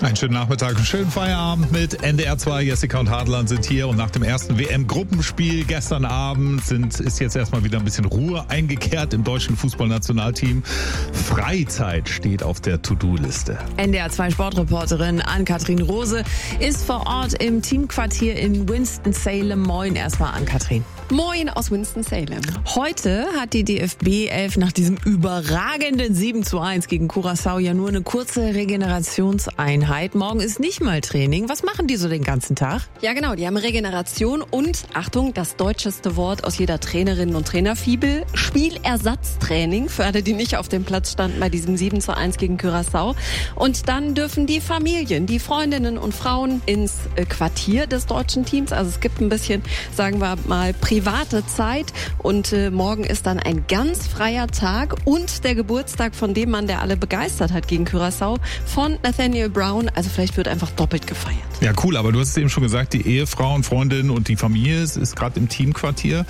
Einen schönen Nachmittag, einen schönen Feierabend mit NDR 2. Jessica und Hartland sind hier und nach dem ersten WM-Gruppenspiel gestern Abend ist jetzt erstmal wieder ein bisschen Ruhe eingekehrt im deutschen Fußballnationalteam. Freizeit steht auf der To-Do-Liste. NDR 2 Sportreporterin Ann-Kathrin Rose ist vor Ort im Teamquartier in Winston-Salem. Moin erstmal, Ann-Kathrin. Moin aus Winston-Salem. Heute hat die DFB 11 nach diesem überragenden 7:1 gegen Curaçao ja nur eine kurze Regenerationseinheit. Morgen ist nicht mal Training. Was machen die so den ganzen Tag? Ja genau, die haben Regeneration und, Achtung, das deutscheste Wort aus jeder Trainerin- und Trainerfibel, Spielersatztraining für alle, die nicht auf dem Platz standen bei diesem 7:1 gegen Curaçao. Und dann dürfen die Familien, die Freundinnen und Frauen ins Quartier des deutschen Teams. Also es gibt ein bisschen, sagen wir mal, private Zeit und morgen ist dann ein ganz freier Tag und der Geburtstag von dem Mann, der alle begeistert hat gegen Curaçao, von Nathaniel Brown. Also vielleicht wird einfach doppelt gefeiert. Ja, cool, aber du hast es eben schon gesagt, die Ehefrauen, Freundin und die Familie ist gerade im Teamquartier.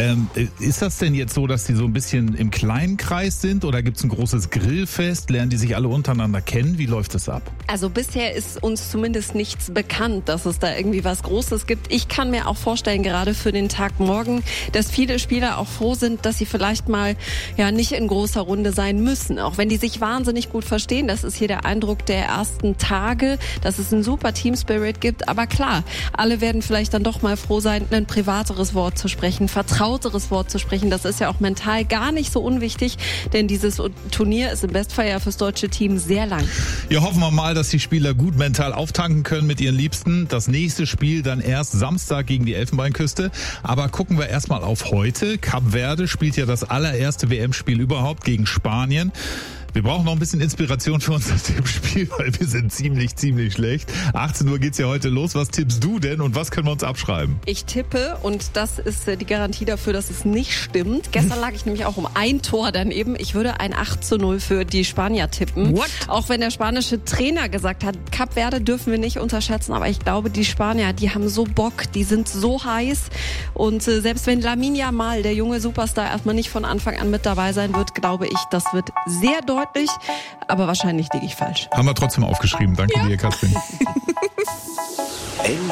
Ist das denn jetzt so, dass die so ein bisschen im kleinen Kreis sind oder gibt es ein großes Grillfest? Lernen die sich alle untereinander kennen? Wie läuft das ab? Also bisher ist uns zumindest nichts bekannt, dass es da irgendwie was Großes gibt. Ich kann mir auch vorstellen, gerade für den Tag morgen, dass viele Spieler auch froh sind, dass sie vielleicht mal nicht in großer Runde sein müssen. Auch wenn die sich wahnsinnig gut verstehen. Das ist hier der Eindruck der ersten Tage, dass es einen super Team-Spirit gibt. Aber klar, alle werden vielleicht dann doch mal froh sein, ein privateres Wort zu sprechen, vertrauteres Wort zu sprechen. Das ist ja auch mental gar nicht so unwichtig, denn dieses Turnier ist im Bestfall ja fürs deutsche Team sehr lang. Ja, hoffen wir mal, dass die Spieler gut mental auftanken können mit ihren Liebsten. Das nächste Spiel dann erst Samstag gegen die Elfenbeinküste. Aber gucken wir erstmal auf heute. Kap Verde spielt ja das allererste WM-Spiel überhaupt gegen Spanien. Wir brauchen noch ein bisschen Inspiration für unser Tippspiel, weil wir sind ziemlich schlecht. 18 Uhr geht's ja heute los. Was tippst du denn und was können wir uns abschreiben? Ich tippe und das ist die Garantie dafür, dass es nicht stimmt. Gestern lag ich nämlich auch um ein Tor daneben. Ich würde ein 8:0 für die Spanier tippen. What? Auch wenn der spanische Trainer gesagt hat, Kap Verde dürfen wir nicht unterschätzen, aber ich glaube, die Spanier, die haben so Bock, die sind so heiß und selbst wenn Lamine Yamal, der junge Superstar, erstmal nicht von Anfang an mit dabei sein wird, glaube ich, das wird sehr deutlich, aber wahrscheinlich liege ich falsch. Haben wir trotzdem aufgeschrieben. Danke dir, Katrin.